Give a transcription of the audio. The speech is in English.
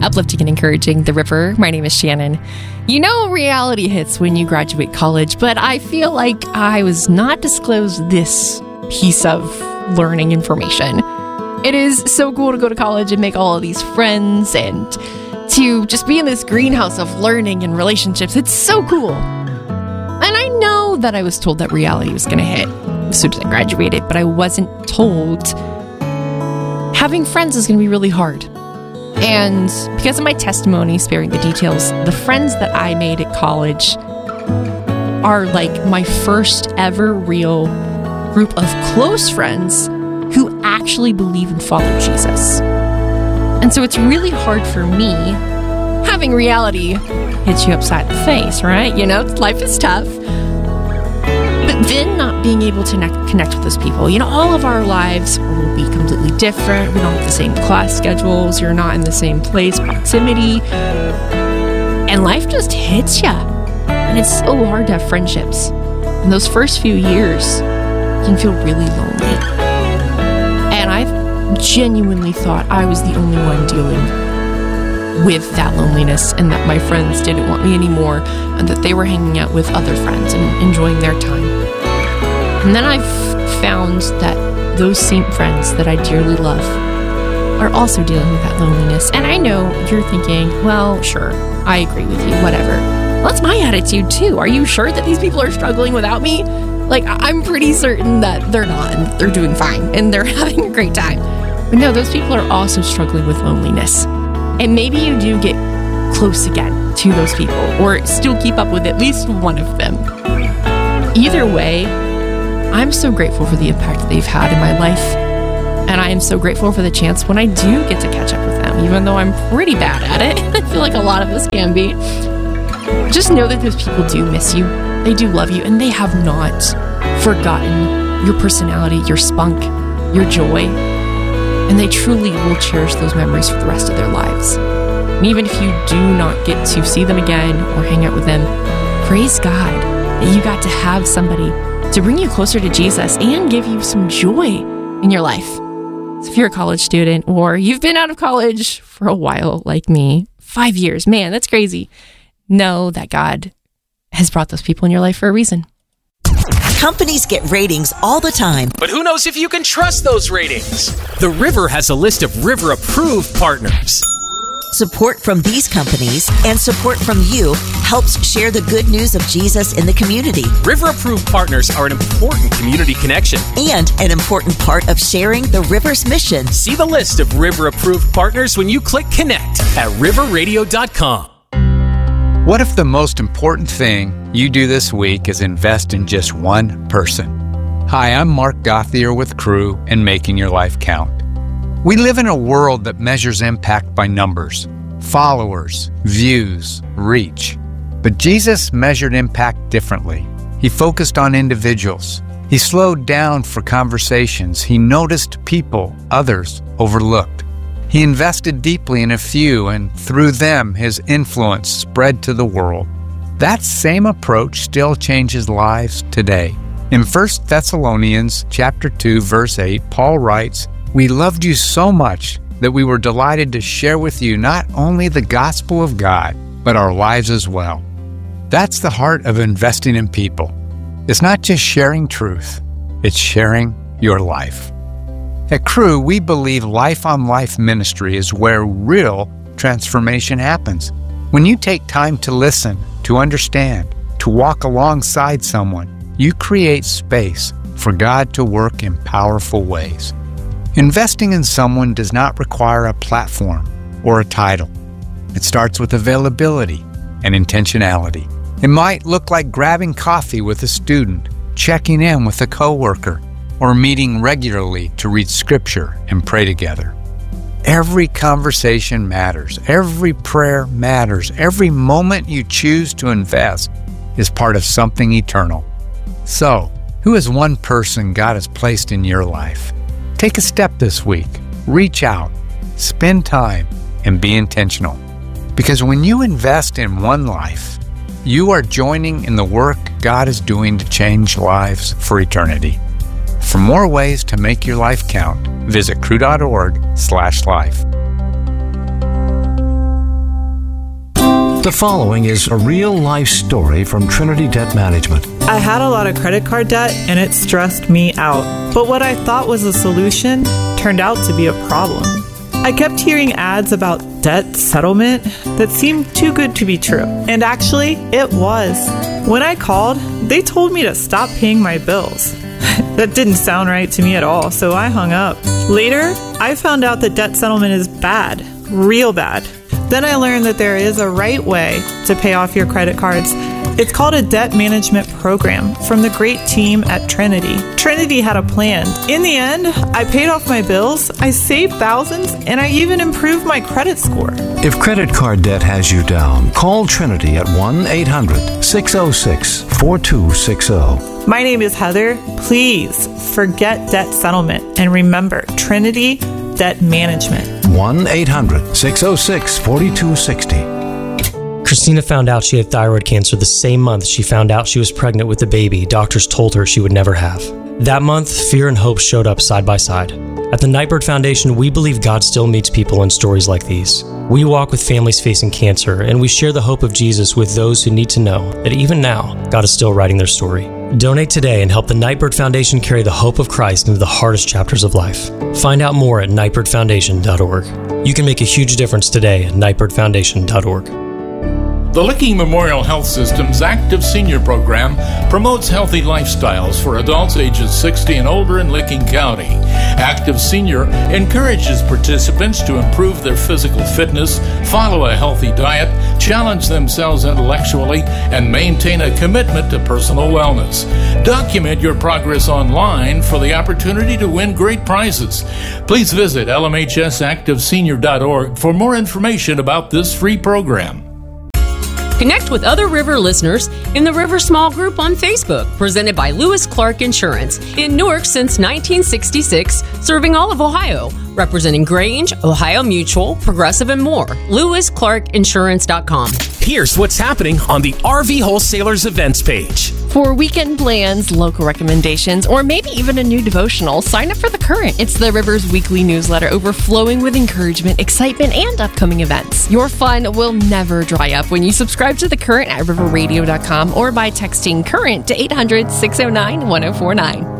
uplifting and encouraging The River. My name is Shannon. You know, reality hits when you graduate college, but I feel like I was not disclosed this piece of learning information. It is so cool to go to college and make all of these friends and to just be in this greenhouse of learning and relationships. It's so cool. And I know that I was told that reality was going to hit as soon as I graduated, but I wasn't told having friends is going to be really hard. And because of my testimony, sparing the details, the friends that I made at college are like my first ever real group of close friends who actually believe and follow Jesus. And so it's really hard for me having reality hit you upside the face, right? You know, life is tough. But then not being able to connect with those people. You know, all of our lives will be completely different. We don't have the same class schedules. You're not in the same place, proximity. And life just hits you. And it's so hard to have friendships. In those first few years, you can feel really lonely. And I've genuinely thought I was the only one dealing with that loneliness and that my friends didn't want me anymore and that they were hanging out with other friends and enjoying their time. And then I've found that those same friends that I dearly love are also dealing with that loneliness. And I know you're thinking, well, sure, I agree with you, whatever. Well, that's my attitude too. Are you sure that these people are struggling without me? Like, I'm pretty certain that they're not, and they're doing fine, and they're having a great time. But no, those people are also struggling with loneliness. And maybe you do get close again to those people, or still keep up with at least one of them. Either way, I'm so grateful for the impact they've had in my life. And I am so grateful for the chance when I do get to catch up with them, even though I'm pretty bad at it. I feel like a lot of us can be. Just know that those people do miss you. They do love you, and they have not forgotten your personality, your spunk, your joy. And they truly will cherish those memories for the rest of their lives. And even if you do not get to see them again or hang out with them, praise God that you got to have somebody to bring you closer to Jesus and give you some joy in your life. So if you're a college student or you've been out of college for a while like me, 5 years, man, that's crazy. Know that God has brought those people in your life for a reason. Companies get ratings all the time. But who knows if you can trust those ratings? The River has a list of River-approved partners. Support from these companies and support from you helps share the good news of Jesus in the community. River-approved partners are an important community connection and an important part of sharing the River's mission. See the list of River-approved partners when you click Connect at riverradio.com. What if the most important thing you do this week is invest in just one person? Hi, I'm Mark Gauthier with Crew and Making Your Life Count. We live in a world that measures impact by numbers, followers, views, reach. But Jesus measured impact differently. He focused on individuals. He slowed down for conversations. He noticed people others overlooked. He invested deeply in a few, and through them, his influence spread to the world. That same approach still changes lives today. In 1 Thessalonians chapter 2, verse 8, Paul writes, "We loved you so much that we were delighted to share with you not only the gospel of God, but our lives as well." That's the heart of investing in people. It's not just sharing truth, it's sharing your life. At Crew, we believe life-on-life ministry is where real transformation happens. When you take time to listen, to understand, to walk alongside someone, you create space for God to work in powerful ways. Investing in someone does not require a platform or a title. It starts with availability and intentionality. It might look like grabbing coffee with a student, checking in with a coworker, or meeting regularly to read scripture and pray together. Every conversation matters. Every prayer matters. Every moment you choose to invest is part of something eternal. So, who is one person God has placed in your life? Take a step this week. Reach out, spend time, and be intentional. Because when you invest in one life, you are joining in the work God is doing to change lives for eternity. For more ways to make your life count, visit crew.org/life. The following is a real-life story from Trinity Debt Management. I had a lot of credit card debt and it stressed me out. But what I thought was a solution turned out to be a problem. I kept hearing ads about debt settlement that seemed too good to be true. And actually, it was. When I called, they told me to stop paying my bills. That didn't sound right to me at all, so I hung up. Later, I found out that debt settlement is bad, real bad. Then I learned that there is a right way to pay off your credit cards. It's called a debt management program from the great team at Trinity. Trinity had a plan. In the end, I paid off my bills, I saved thousands, and I even improved my credit score. If credit card debt has you down, call Trinity at 1-800-606-4260. My name is Heather. Please forget debt settlement and remember Trinity Debt Management. 1-800-606-4260. Christina found out she had thyroid cancer the same month she found out she was pregnant with the baby doctors told her she would never have. That month, fear and hope showed up side by side. At the Nightbird Foundation, we believe God still meets people in stories like these. We walk with families facing cancer, and we share the hope of Jesus with those who need to know that even now, God is still writing their story. Donate today and help the Nightbird Foundation carry the hope of Christ into the hardest chapters of life. Find out more at nightbirdfoundation.org. You can make a huge difference today at nightbirdfoundation.org. The Licking Memorial Health System's Active Senior Program promotes healthy lifestyles for adults ages 60 and older in Licking County. Active Senior encourages participants to improve their physical fitness, follow a healthy diet, challenge themselves intellectually, and maintain a commitment to personal wellness. Document your progress online for the opportunity to win great prizes. Please visit lmhsactivesenior.org for more information about this free program. Connect with other River listeners in the River Small Group on Facebook, presented by Lewis Clark Insurance. In Newark since 1966, serving all of Ohio, representing Grange, Ohio Mutual, Progressive, and more. LewisClarkInsurance.com. Here's what's happening on the RV Wholesalers events page. For weekend plans, local recommendations, or maybe even a new devotional, sign up for The Current. It's the River's weekly newsletter overflowing with encouragement, excitement, and upcoming events. Your fun will never dry up when you subscribe to The Current at riverradio.com or by texting CURRENT to 800-609-1049.